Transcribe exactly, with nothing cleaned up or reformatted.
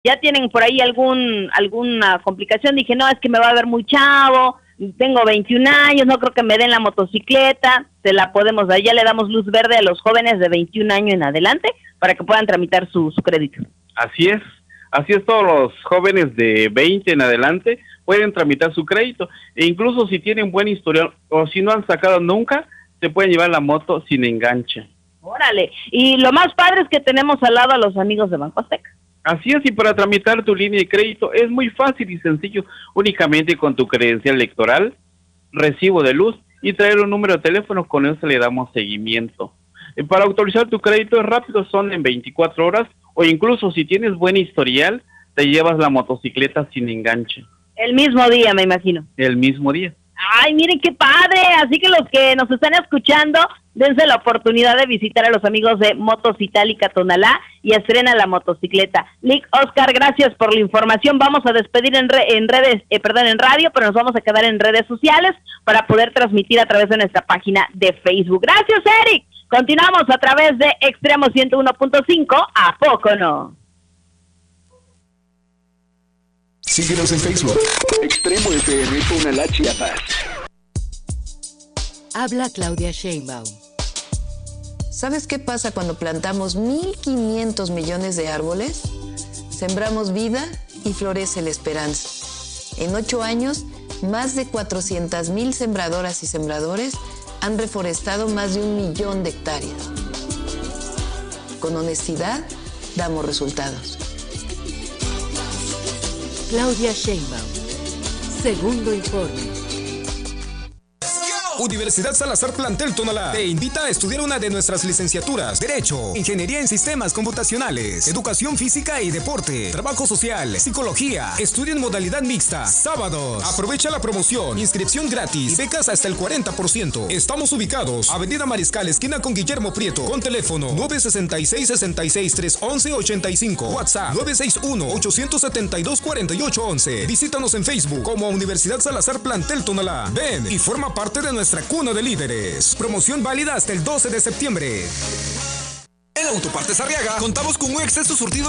ya tienen por ahí algún alguna complicación, dije, no, es que me va a ver muy chavo, tengo veintiún años, no creo que me den la motocicleta, se la podemos dar, ya le damos luz verde a los jóvenes de veintiún años en adelante para que puedan tramitar su, su crédito. Así es, así es, todos los jóvenes de veinte en adelante pueden tramitar su crédito, e incluso si tienen buen historial o si no han sacado nunca, se pueden llevar la moto sin enganche. Órale, y lo más padre es que tenemos al lado a los amigos de Banco Azteca. Así es, y para tramitar tu línea de crédito es muy fácil y sencillo, únicamente con tu credencial electoral, recibo de luz y traer un número de teléfono, con eso le damos seguimiento. Eh, para autorizar tu crédito es rápido, son en veinticuatro horas, o incluso si tienes buen historial, te llevas la motocicleta sin enganche. El mismo día, me imagino. El mismo día. Ay, miren qué padre, así que los que nos están escuchando, dense la oportunidad de visitar a los amigos de Motos Itálica Tonalá y estrena la motocicleta. Lick, Oscar, gracias por la información. Vamos a despedir en, re, en redes, eh, perdón, en radio, pero nos vamos a quedar en redes sociales para poder transmitir a través de nuestra página de Facebook. Gracias, Eric. Continuamos a través de Extremo ciento uno punto cinco, ¿a poco no? Síguenos en Facebook. Extremo F M Tonalá, Chiapas. Habla Claudia Sheinbaum. ¿Sabes qué pasa cuando plantamos mil quinientos millones de árboles? Sembramos vida y florece la esperanza. En ocho años, más de cuatrocientas mil sembradoras y sembradores han reforestado más de un millón de hectáreas. Con honestidad, damos resultados. Claudia Sheinbaum. Segundo informe. Universidad Salazar Plantel Tonalá te invita a estudiar una de nuestras licenciaturas: Derecho, Ingeniería en Sistemas Computacionales, Educación Física y Deporte, Trabajo Social, Psicología. Estudia en modalidad mixta. Sábados. Aprovecha la promoción. Inscripción gratis. Becas hasta el cuarenta por ciento. Estamos ubicados Avenida Mariscal, esquina con Guillermo Prieto. Con teléfono nueve seis seis, seis seis, tres uno ocho cinco. WhatsApp nueve seis uno, ocho siete dos, cuatro ocho uno uno. Visítanos en Facebook como Universidad Salazar Plantel Tonalá. Ven y forma parte de nuestra cuna de líderes. Promoción válida hasta el doce de septiembre. En Autopartes Arriaga contamos con un exceso surtido